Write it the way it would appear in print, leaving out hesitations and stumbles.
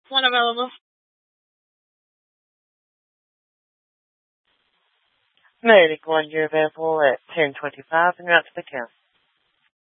One available. Medic 1, you're available at 10:25 and route to the count.